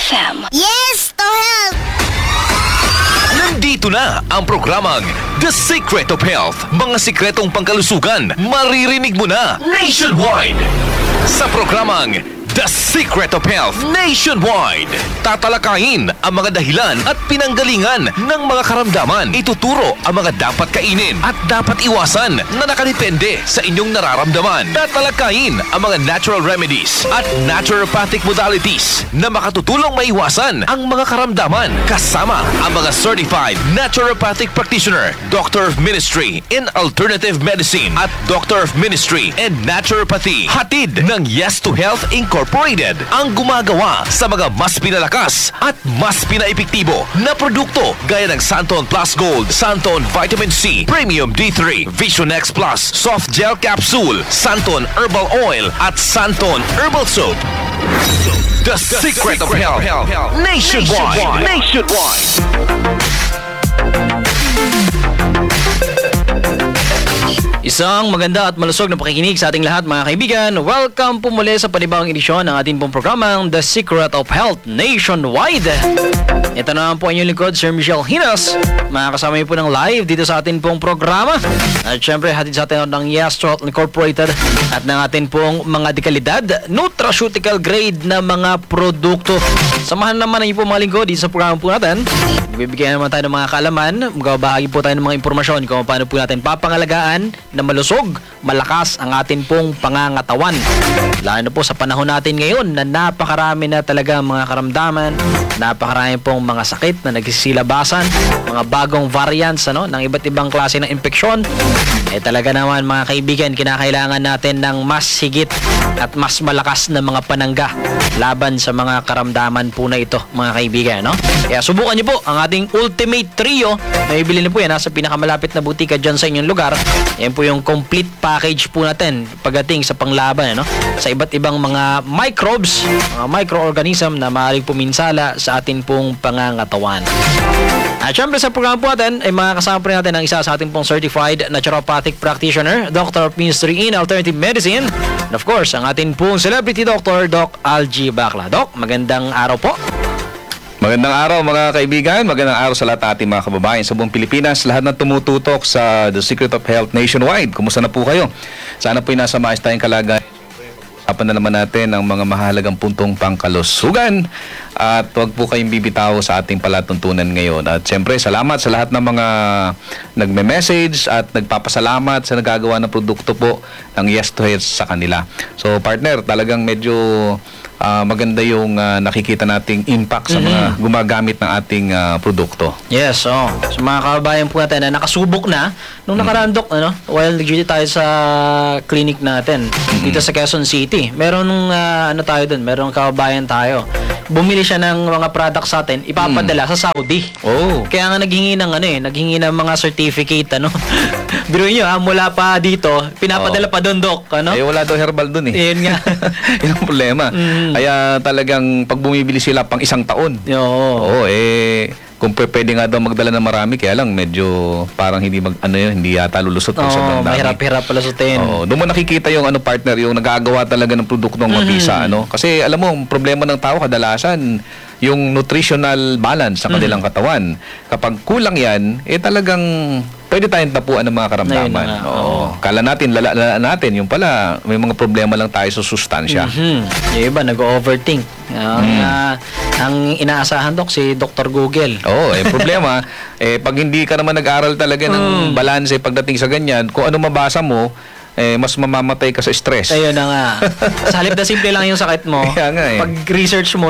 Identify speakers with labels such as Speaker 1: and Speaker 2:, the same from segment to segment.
Speaker 1: FM.
Speaker 2: Yes to health!
Speaker 3: Nandito na ang programang The Secret of Health. Mga sikretong pangkalusugan, maririnig mo na nationwide. Sa programang The Secret of Health Nationwide, tatalakayin ang mga dahilan at pinanggalingan ng mga karamdaman. Ituturo ang mga dapat kainin at dapat iwasan na nakadepende sa inyong nararamdaman. Tatalakayin ang mga natural remedies at naturopathic modalities na makatutulong maiwasan ang mga karamdaman. Kasama ang mga certified naturopathic practitioner, Doctor of Ministry in Alternative Medicine at Doctor of Ministry in Naturopathy. Hatid ng Yes to Health Incorporated ang gumagawa sa mga mas pinalakas at mas pinaepektibo na produkto gaya ng Santon Plus Gold, Santon Vitamin C, Premium D3, Vision X Plus, Soft Gel Capsule, Santon Herbal Oil at Santon Herbal Soap. The Secret of Health Nationwide.
Speaker 4: Isang maganda at malusog na pakikinig sa ating lahat mga kaibigan. Welcome po muli sa panibagong edisyon ng ating pong programang The Secret of Health Nationwide. Ito na po ang inyong lingkod, Sir Michelle Hinas. Makakasama niyo po ng live dito sa ating pong programa. At syempre, hatid sa atin ng Yes to Health Incorporated at ng ating pong mga dekalidad, nutraceutical grade na mga produkto. Samahan naman niyo po mga lingkod dito sa programa po natin. Bibigyan naman tayo ng mga kaalaman. Magbabahagi po tayo ng mga impormasyon kung paano po natin papangalagaan na malusog, malakas ang atin pong pangangatawan. Lalo na po sa panahon natin ngayon na napakarami na talaga mga karamdaman, napakarami pong mga sakit na nagsisilabasan, mga bagong variants ng iba't ibang klase ng infeksyon. Talaga naman mga kaibigan, kinakailangan natin ng mas higit at mas malakas na mga panangga laban sa mga karamdaman po na ito mga kaibigan. Kaya subukan niyo po ang ating Ultimate Trio. Naibili niyo po yan sa pinakamalapit na butika dyan sa inyong lugar. Yan po yung complete package po natin pagdating sa panglaban sa iba't ibang mga microbes, mga microorganism na maaaring puminsala sa atin pong pangangatawan. At syempre sa programa po natin ay makakasama po natin ang isa sa ating pong certified naturopathic practitioner, Doctor of Ministry in Alternative Medicine, and of course ang ating pong celebrity doctor, Doc Algie Bacla. Doc, magandang araw po.
Speaker 5: Magandang araw mga kaibigan, magandang araw sa lahat ng ating mga kababayan sa buong Pilipinas, lahat na tumututok sa The Secret of Health Nationwide. Kumusta na po kayo? Sana po nasa maayos tayong kalagayan. Pag-usapan na naman natin ang mga mahalagang puntong pangkalusugan at huwag po kayong bibitaw sa ating palatuntunan ngayon. At siyempre, salamat sa lahat ng mga nagme-message at nagpapasalamat sa nagagawa ng produkto po ng Yes to Health sa kanila. So partner, talagang medyo maganda yung nakikita nating impact sa mga gumagamit ng ating produkto.
Speaker 4: Yes, sa mga kababayan po natin na nakasubok na nung nakaraan, Doc, while nag-duty tayo sa clinic natin dito sa Quezon City. Meron tayo dun, merong kababayan tayo. Bumili siya ng mga products sa atin, ipapadala sa Saudi.
Speaker 5: Oh.
Speaker 4: Kaya nga naghingi ng mga certificate, Biruin nyo, mula pa dito, pinapadala pa doon, Doc,
Speaker 5: Wala daw herbal dun eh.
Speaker 4: Yun nga.
Speaker 5: Yun ang problema. Kaya talagang pag bumibili sila pang isang taon. Oo, kung pwede nga daw magdala ng marami, kaya lang medyo parang hindi yata lulusot ng sobrang dami.
Speaker 4: Mahirap-hirap pala sutin.
Speaker 5: Doon mo nakikita yung partner, yung nagagawa talaga ng produkto ng mabisa, Kasi alam mo, ang problema ng tao kadalasan yung nutritional balance sa kanilang katawan. Kapag kulang yan, talagang pwede tayong tapuan ng mga karamdaman. Kala natin, lala natin, yung pala, may mga problema lang tayo sa sustansya.
Speaker 4: Yung iba, nag-overthink. Ang inaasahan, Doc, si Dr. Google.
Speaker 5: Problema, pag hindi ka naman nag-aral talaga ng balanse pagdating sa ganyan, kung ano mabasa mo, mas mamamatay ka sa stress.
Speaker 4: Ayun na nga. Sa halip na simple lang yung sakit mo,
Speaker 5: Kaya nga
Speaker 4: pag research mo,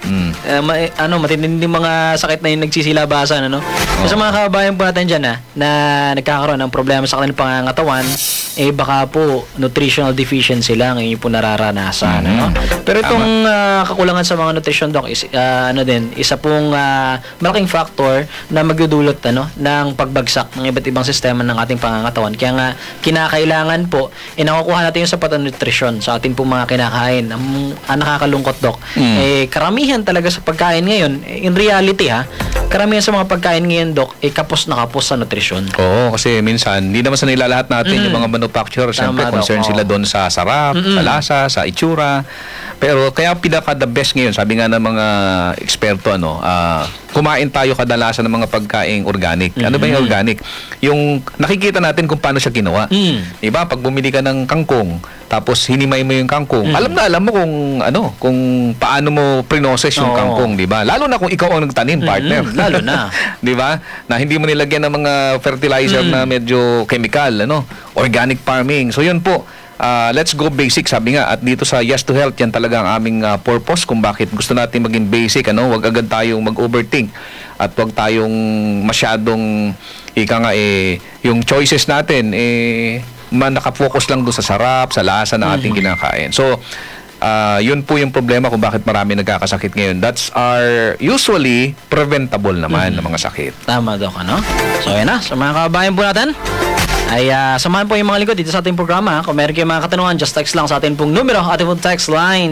Speaker 4: matinding mga sakit na yung nagsisilabasan, Sa mga kababayan po natin dyan, na nagkakaroon ng problema sa kanilang pangangatawan, baka po nutritional deficiency lang yung po nararanasan, Pero itong kakulangan sa mga nutrition, Doc, is, isa pong malaking factor na magdudulot, ng pagbagsak ng iba't ibang sistema ng ating pangangatawan. Kaya nga, kinakailangan po, nakukuha natin yung sapat na nutrisyon sa ating pong mga kinakain. Ang nakakalungkot, Doc, karamihan talaga sa pagkain ngayon, in reality karamihan sa mga pagkain ngayon, Doc, kapos na kapos sa nutrisyon.
Speaker 5: Oo, kasi minsan, hindi naman sa nilalahat natin yung mga manufacturer, siyempre
Speaker 4: Tama,
Speaker 5: concerned
Speaker 4: Doc.
Speaker 5: sila doon sa sarap, sa lasa, sa itsura. Pero kaya pinaka the best ngayon, sabi nga ng mga eksperto, kumain tayo kadalasan ng mga pagkaing organic. Ano ba yung organic? Yung nakikita natin kung paano siya ginawa. Diba? Pag bumili ka ng kangkong, tapos hinimay mo yung kangkong, alam mo kung paano mo prinoces yung
Speaker 4: Oo.
Speaker 5: kangkong, di ba? Lalo na kung ikaw ang nagtanim, partner.
Speaker 4: Lalo na.
Speaker 5: Di ba? Na hindi mo nilagyan ng mga fertilizer na medyo chemical, organic farming. So yun po. Let's go basic, sabi nga. At dito sa Yes to Health, yan talaga ang aming purpose kung bakit gusto natin maging basic. Huwag agad tayong mag-overthink at huwag tayong masyadong yung choices natin nakafocus lang doon sa sarap, sa lasa na ating kinakain. So, yun po yung problema kung bakit marami nagkakasakit ngayon. That's usually preventable naman ng mga sakit.
Speaker 4: Tama, Doc, So, yan na. Sa mga kababayan po natin, ay samahan po yung mga lingkod dito sa ating programa. Kung meron kayong mga katanungan, just text lang sa ating pong numero. Ating pong text line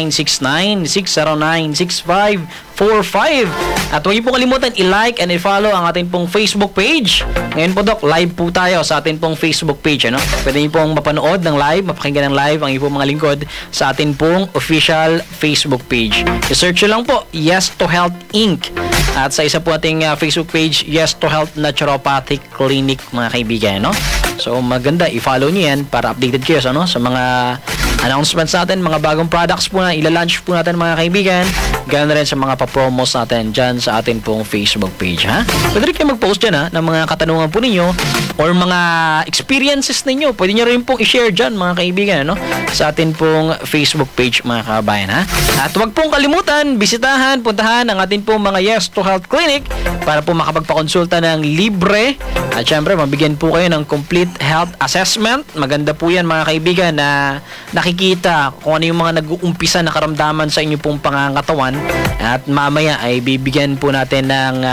Speaker 4: 0969-609-6545. At huwag niyo po kalimutan i-like and i-follow ang ating pong Facebook page. Ngayon po, Doc, live po tayo sa ating pong Facebook page. Pwede niyo pong mapanood ng live, mapakinggan ng live ang inyong mga lingkod sa ating pong official Facebook page. I-search nyo lang po, Yes to Health Inc. At sa isa po ating Facebook page, Yes to Health Naturopathic Clinic, mga kaibigan, So maganda, i-follow niyo yan para updated kayo sa mga announcements natin, mga bagong products po na ila-launch po natin, mga kaibigan. Ganoon rin sa mga pa-promos natin dyan sa atin pong Facebook page, Pwede rin kayo mag-post dyan, ng mga katanungan po ninyo or mga experiences ninyo. Pwede nyo rin pong i-share dyan, mga kaibigan, sa atin pong Facebook page, mga kabayan, At huwag pong kalimutan, bisitahan, puntahan ang atin pong mga Yes to Health Clinic para po makapagpakonsulta ng libre. At syempre, mabigyan po kayo ng complete health assessment. Maganda po yan, mga kaibigan, na nakikita kung ano yung mga nag-uumpisa na karamdaman sa inyo pong pangangatawan. At mamaya ay bibigyan po natin ng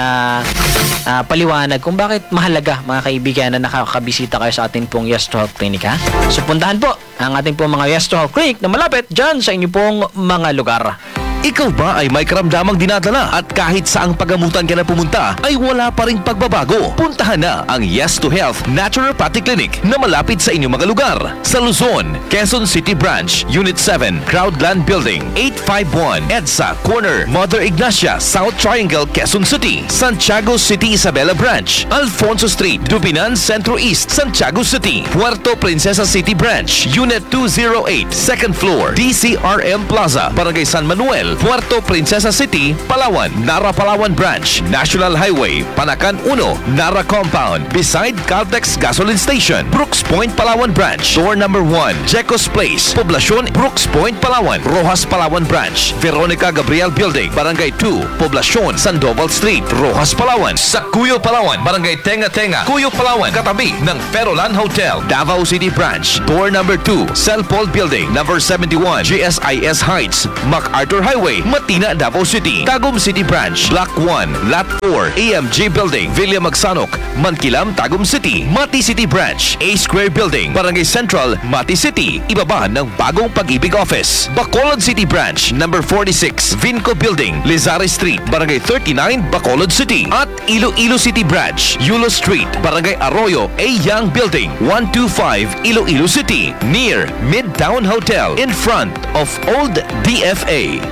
Speaker 4: paliwanag kung bakit mahalaga, mga kaibigan, na nakakabisita kayo sa ating pong Yes to Health Clinic, So puntahan po ang ating pong mga Yes to Health Clinic na malapit dyan sa inyo pong mga lugar.
Speaker 3: Ikaw ba ay may karamdamang dinadala at kahit saang pagamutan ka na pumunta ay wala pa ring pagbabago? Puntahan na ang Yes to Health Naturopathic Clinic na malapit sa inyong mga lugar. Sa Luzon, Quezon City Branch, Unit 7, Crowdland Building, 851 EDSA Corner, Mother Ignacia, South Triangle, Quezon City. Santiago City Isabela Branch, Alfonso Street, Dubinan Centro East, Santiago City. Puerto Princesa City Branch, Unit 208, Second Floor, DCRM Plaza, Barangay San Manuel, Puerto Princesa City, Palawan. Nara Palawan Branch, National Highway, Panacan 1, Nara Compound, beside Caltex Gasoline Station. Brooks Point, Palawan Branch, Door number 1, Jecos Place, Poblacion, Brooks Point, Palawan. Rojas Palawan Branch, Veronica Gabriel Building, Barangay 2, Poblacion, Sandoval Street, Rojas Palawan. Sa Cuyo Palawan, Barangay Tenga Tenga, Cuyo Palawan, katabi ng Perolan Hotel. Davao City Branch, Door number 2, Celpol Building, number 71, GSIS Heights, MacArthur Highway, Matina, Davao City. Tagum City Branch, Block 1, Lot 4, AMG Building, Villa Magsanok, Mankilam, Tagum City. Mati City Branch, A Square Building, Barangay Central, Mati City. Ibaba ng bagong Pag-ibig Office. Bacolod City Branch, number 46, Vinco Building, Lizari Street, Barangay 39, Bacolod City. At Iloilo City Branch, Yulo Street, Barangay Arroyo, A Young Building, 125, Iloilo City. Near Midtown Hotel, in front of Old DFA.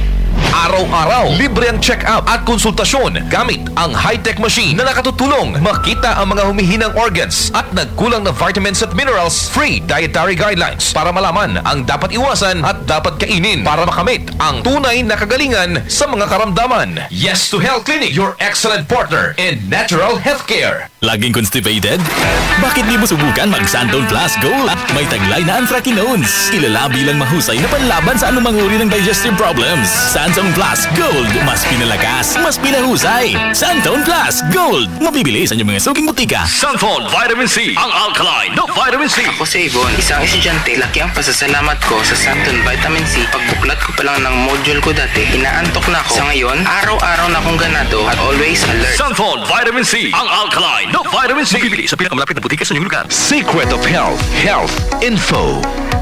Speaker 3: Araw-araw, libre ang check-up at konsultasyon gamit ang high-tech machine na nakatutulong makita ang mga humihinang organs at nagkulang na vitamins at minerals. Free dietary guidelines para malaman ang dapat iwasan at dapat kainin para makamit ang tunay na kagalingan sa mga karamdaman. Yes to Health Clinic, your excellent partner in natural healthcare.
Speaker 1: Laging constipated? Bakit di mo subukan mag-Santon Plus Gold? May taglay na anthracinones. Kilala bilang mahusay na panlaban sa anumang uri ng digestive problems. Santon Plus Gold. Mas pinalakas, mas pinahusay. Santon Plus Gold. Mabibili sa inyong mga suking butika.
Speaker 3: Santon Vitamin C, ang alkaline na vitamin C.
Speaker 2: Ako si Yvonne, isang estudyante. Laki ang pasasalamat ko sa Santon Vitamin C. Pagbuklat ko pa lang ng module ko dati, inaantok na ako. Sa ngayon, araw-araw na akong ganado at always alert.
Speaker 3: Santon Vitamin C, ang alkaline na vitamin C. Mabibili sa pinakamalapit na butika sa inyong lugar. Secret of Health, Health Info.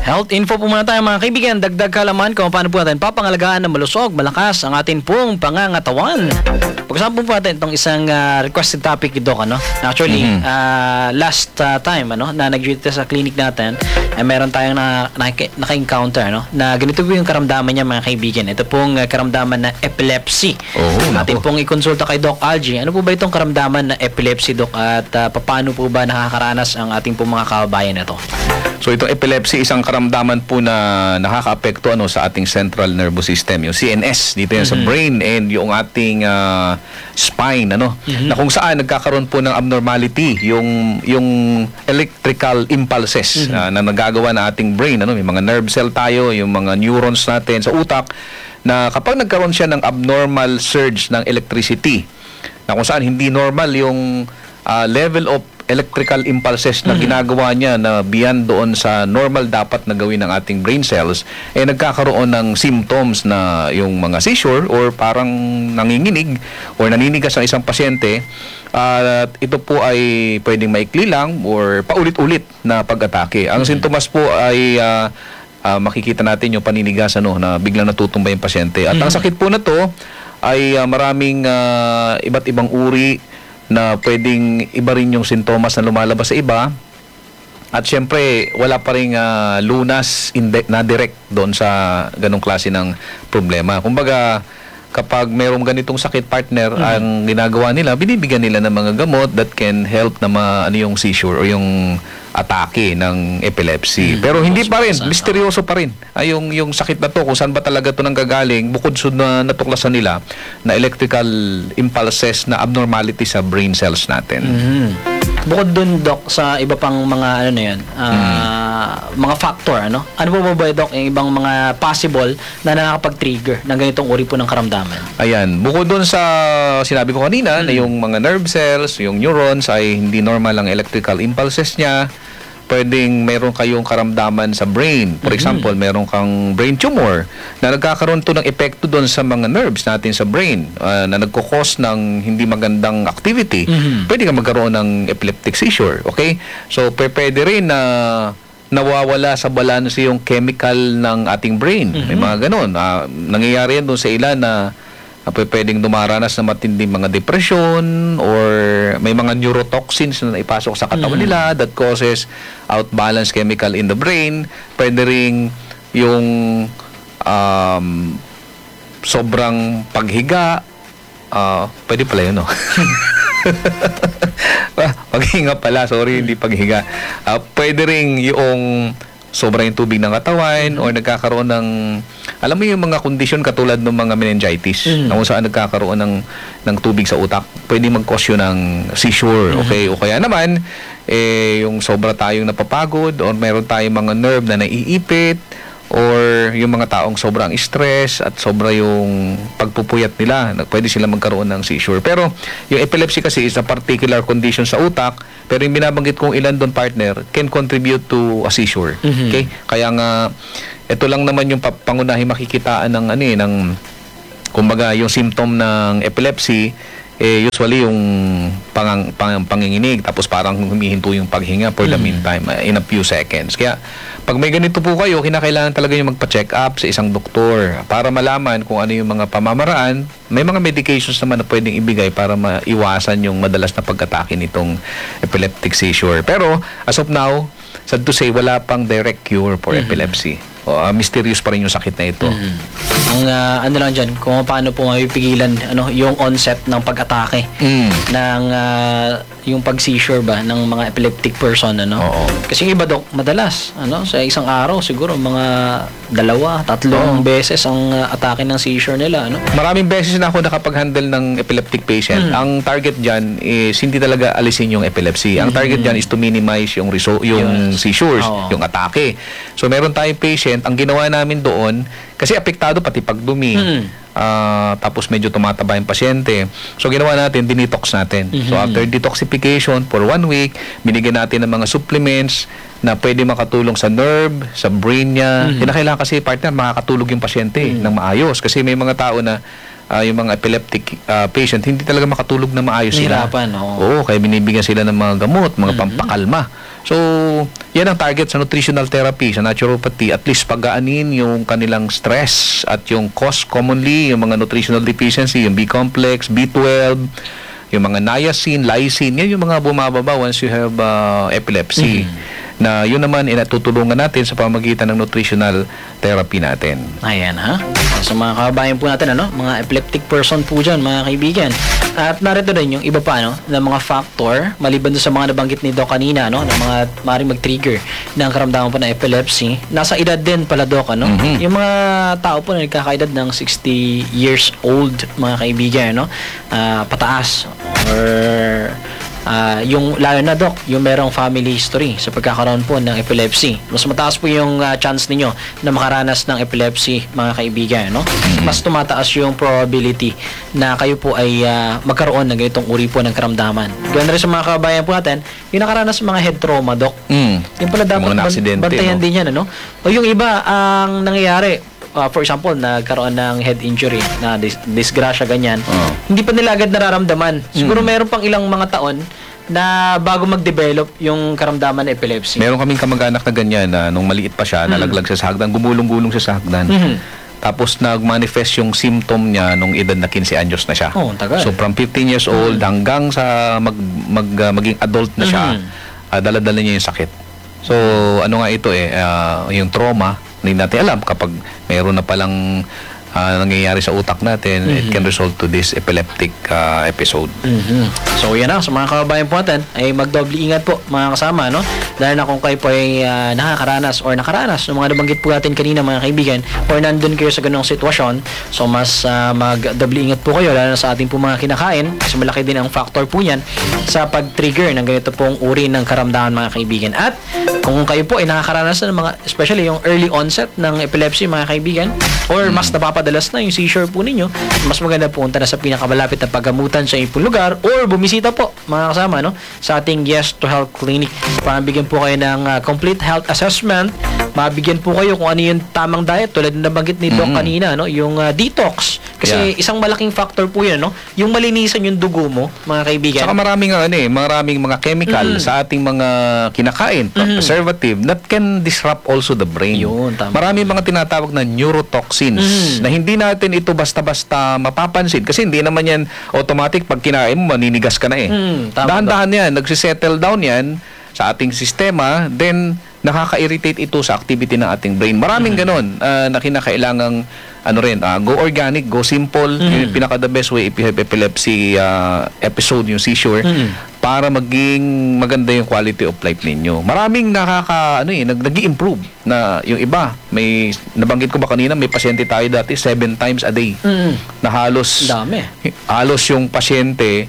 Speaker 4: Health info po muna tayo mga kaibigan. Dagdag kaalaman kung paano po natin papangalagaan na malusog, malakas ang atin pong pangangatawan. Pag-usapan po natin itong isang requested topic, Doc, ano? Actually, last time, ano, na nag-duty sa clinic natin, meron tayong naka-encounter, no, na ganito po yung karamdaman niya mga kaibigan. Ito pong karamdaman na epilepsy. Atin pong ikonsulta kay Doc Algie. Ano po ba itong karamdaman na epilepsy, Doc? At paano po ba nakakaranas ang ating pong mga kababayan na ito?
Speaker 5: So itong epilepsy, isang karamdaman po na nakakaapekto sa ating central nervous system, yung CNS dito yan sa brain, and yung ating spine, na kung saan nagkakaroon po ng abnormality yung electrical impulses na nagagawa na ating brain, may mga nerve cell tayo, yung mga neurons natin sa utak, na kapag nagkaroon siya ng abnormal surge ng electricity, na kung saan hindi normal yung level of electrical impulses na ginagawa niya na beyond doon sa normal dapat na gawin ng ating brain cells, nagkakaroon ng symptoms na yung mga seizure or parang nanginginig or naninigas ang isang pasyente. At ito po ay pwedeng maikli lang or paulit-ulit na pag-atake. Ang sintomas po ay makikita natin yung paninigas na biglang natutumba yung pasyente. At ang sakit po na to ay maraming iba't ibang uri na pwedeng iba rin yung sintomas na lumalabas sa iba. At syempre, wala pa rin lunas na direct doon sa ganong klase ng problema. Kumbaga, kapag mayroong ganitong sakit, partner, ang ginagawa nila, binibigyan nila ng mga gamot that can help na yung seizure o yung atake ng epilepsy. Pero hindi pa rin, misteryoso pa rin. Yung sakit na to, kung saan ba talaga to nanggagaling, bukod sa natuklasan nila na electrical impulses na abnormality sa brain cells natin.
Speaker 4: Bukod dun, Doc, sa iba pang mga mga factor, ano po ba, Doc, yung ibang mga possible na nakakapag-trigger ng ganitong uri po ng karamdaman?
Speaker 5: Ayan, bukod dun sa sinabi ko kanina na yung mga nerve cells, yung neurons ay hindi normal ang electrical impulses niya, pwedeng meron kayong karamdaman sa brain. For example, meron kang brain tumor na nagkakaroon to ng epekto doon sa mga nerves natin sa brain na nagkukos ng hindi magandang activity. Pwede ka magkaroon ng epileptic seizure. Okay? So, pwede rin na nawawala sa balance yung chemical ng ating brain. May mga ganun. Nangyayari yan doon sa ilan na pwedeng dumaranas na matinding mga depression or may mga neurotoxins na naipasok sa katawan nila that causes outbalance chemical in the brain. Pwede ring yung sobrang paghiga. Pwede pala yun, no? Paghinga pala, sorry, hindi paghiga. Pwede ring yung sobra yung tubig ng katawan o nagkakaroon ng, alam mo yung mga kondisyon katulad ng mga meningitis na kung saan nagkakaroon ng tubig sa utak, pwede mag-cause yun ng seizure, okay? O kaya naman, yung sobra tayong napapagod or meron tayong mga nerve na naiipit or yung mga taong sobrang stress at sobra yung pagpupuyat nila, pwede sila magkaroon ng seizure. Pero yung epilepsy kasi is a particular condition sa utak, pero yung binabanggit kong ilan doon, partner, can contribute to a seizure. Okay? Kaya nga, ito lang naman yung pangunahing makikitaan ng kumbaga, yung symptom ng epilepsy, usually yung panginginig, tapos parang humihinto yung paghinga for the meantime, in a few seconds. Kaya, pag may ganito po kayo, kinakailangan talaga yung magpa-check up sa isang doktor para malaman kung ano yung mga pamamaraan. May mga medications naman na pwedeng ibigay para maiwasan yung madalas na pag-atake nitong epileptic seizure. Pero, as of now, sad to say, wala pang direct cure for epilepsy. Mysterious pa rin yung sakit na ito.
Speaker 4: Ang ano lang dyan, kung paano po mapipigilan yung onset ng pag-atake ng yung pag-seizure ba ng mga epileptic person,
Speaker 5: Oo.
Speaker 4: Kasi yung iba, Doc, madalas sa isang araw siguro mga 2, 3 beses ang atake ng seizure nila,
Speaker 5: Maraming beses na ako nakapag-handle ng epileptic patient. Ang target dyan is hindi talaga alisin yung epilepsy. Ang target dyan is to minimize yung seizures, yung atake. So meron tayong patient, ang ginawa namin doon, kasi apektado pati pagdumi. Tapos medyo tumataba yung pasyente. So ginawa natin, dinetox natin. So after detoxification for 1 week, binigyan natin ng mga supplements na pwede makatulong sa nerve, sa brain niya. Kinakailangan kasi, partner, makakatulog yung pasyente ng maayos. Kasi may mga tao na yung mga epileptic patient, hindi talaga makatulog na maayos sila.
Speaker 4: Hirapan,
Speaker 5: Oo, kaya binibigyan sila ng mga gamot, mga pampakalma. So, yan ang target sa nutritional therapy, sa naturopathy. At least pagaanin yung kanilang stress at yung cause commonly, yung mga nutritional deficiency, yung B-complex, B12, yung mga niacin, lysine, yan yung mga bumababa once you have epilepsy. Na yun naman inatutulungan natin sa pamagitan ng nutritional therapy natin.
Speaker 4: Ayan ha. Sa mga kababayan po natin, mga epileptic person po dyan, mga kaibigan. At narito din yung iba pa, na mga factor, maliban doon sa mga nabanggit ni Doc kanina, na mga maaaring mag-trigger ng karamdaman po ng epilepsy. Nasa edad din pala, Doc, Yung mga tao po na nagkakaedad ng 60 years old, mga kaibigan, pataas, or yung lalo na, Doc, yung merong family history sa pagkakaroon po ng epilepsy. Mas mataas po yung chance ninyo na makaranas ng epilepsy, mga kaibigan, Mas tumataas yung probability na kayo po ay magkaroon ng ganitong uri po ng karamdaman. Ganoon rin sa mga kababayan po natin, yung nakaranas ng mga head trauma, Doc. Yung pala dapat
Speaker 5: Mga aksidente,
Speaker 4: bantayan din yan, O yung iba, ang nangyayari, for example, nagkaroon ng head injury na disgrasya, ganyan, hindi pa nila agad nararamdaman. Siguro meron pang ilang mga taon na bago mag-develop yung karamdaman ng epilepsy.
Speaker 5: Meron kaming kamag-anak na ganyan na nung maliit pa siya, nalaglag siya sa hagdan, gumulong-gulong siya sa hagdan. Tapos nag-manifest yung symptom niya nung edad na 15 anyos na siya.
Speaker 4: Oh, tagal.
Speaker 5: So from 15 years old hanggang sa maging adult na siya, dala-dala niya yung sakit. So ano nga ito yung trauma, hindi natin alam kapag mayroon na palang nangyayari sa utak natin, it can result to this epileptic episode.
Speaker 4: So yan na, sa mga kababayan po natin ay magdoble ingat po, mga kasama, dahil na kung kayo po ay nakakaranas or nakaranas ng mga nabanggit po natin kanina, mga kaibigan, or nandun kayo sa ganong sitwasyon, so mas magdoble ingat po kayo, lalo na sa ating po mga kinakain, kasi malaki din ang factor po yan sa pag-trigger ng ganito pong uri ng karamdaman, mga kaibigan. At kung kayo po ay nakakaranas ng mga, especially yung early onset ng epilepsy, mga kaibigan, or mas napapadalas na yung seizure po ninyo, mas maganda punta na sa pinakamalapit na paggamutan sa inyong lugar, or bumisita po, mga kasama, sa ating Yes to Health Clinic para bigyan po kayo ng complete health assessment, mabigyan po kayo kung ano yung tamang diet, tulad na nabanggit ni Doc kanina, yung detox, kasi isang malaking factor po yun, yung malinisan yung dugo mo, mga kaibigan.
Speaker 5: Saka maraming mga chemical sa ating mga kinakain, preservative, that can disrupt also the brain.
Speaker 4: Yun, tama.
Speaker 5: Maraming mga tinatawag na neurotoxins na hindi natin ito basta-basta mapapansin kasi hindi naman yan automatic pag kinain mo, maninigas ka na
Speaker 4: Tama,
Speaker 5: dahan-dahan yan, nagsisettle down yan sa ating sistema, then nakaka-irritate ito sa activity ng ating brain. Maraming ganon na kinakailangang go organic, go simple. Yung pinaka-the best way if you have epilepsy episode, yung seizure, para maging maganda yung quality of life ninyo. Maraming nag-i-improve na yung iba. May nabanggit ko ba kanina, may pasyente tayo dati 7 times a day. Na halos yung pasyente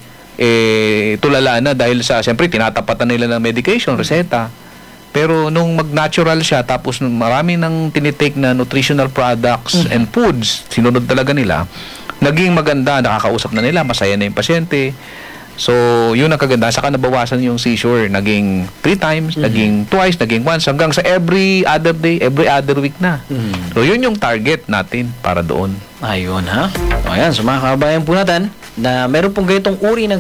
Speaker 5: tulala na dahil sa, siyempre, tinatapatan nila ng medication, reseta. Pero nung mag-natural siya, tapos marami nang tinitake na nutritional products and foods, sinunod talaga nila, naging maganda, nakakausap na nila, masaya na yung pasyente. So, yun ang kaganda. Saka nabawasan yung seizure. Naging 3 times, naging twice, naging once, hanggang sa every other day, every other week na. So, yun yung target natin para doon.
Speaker 4: Ayun ha. O ayan, sa mga kababayan po natin na meron pong ganitong uri ng